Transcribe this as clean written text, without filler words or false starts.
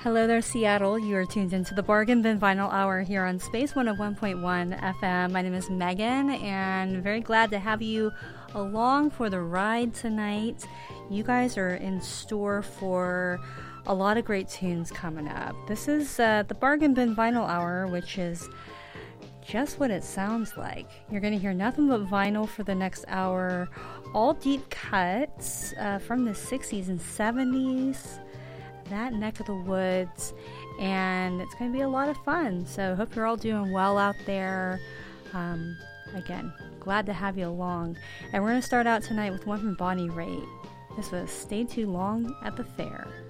Hello there, Seattle. You are tuned into the Bargain Bin Vinyl Hour here on Space 101.1 FM. My name is Megan, and very glad to have you along for the ride tonight. You guys are in store for a lot of great tunes coming up. This is the Bargain Bin Vinyl Hour, which is just what it sounds like. You're going to hear nothing but vinyl for the next hour, all deep cuts from the 60s and 70s, that neck of the woods, and it's going to be a lot of fun. So hope you're all doing well out there. Again, glad to have you along. And we're going to start out tonight with one from Bonnie Raitt. This was Stay Too Long at the Fair.